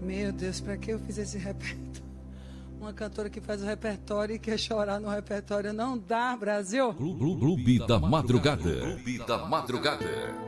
Meu Deus, para que eu fiz esse repertório? Uma cantora que faz o repertório e quer chorar no repertório. Não dá, Brasil. Clube da Madrugada. Clube da Madrugada.